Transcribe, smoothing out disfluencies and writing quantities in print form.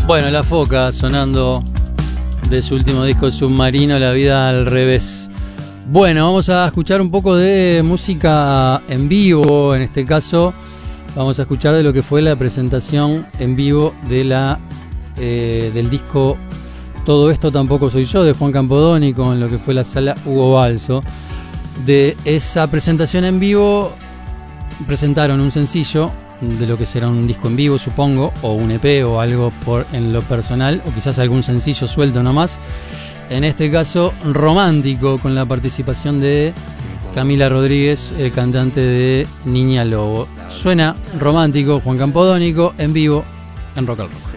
Bueno, La Foca sonando de su último disco Submarino, La vida al revés. Bueno, vamos a escuchar un poco de música en vivo. En este caso vamos a escuchar de lo que fue la presentación en vivo de del disco Todo esto tampoco soy yo, de Juan Campodónico, en lo que fue la sala Hugo Balso. De esa presentación en vivo presentaron un sencillo de lo que será un disco en vivo, supongo, o un EP o algo en lo personal, o quizás algún sencillo suelto nomás. En este caso, Romántico, con la participación de Camila Rodríguez, cantante de Niña Lobo. Suena Romántico, Juan Campodónico, en vivo, en Rock al Rock.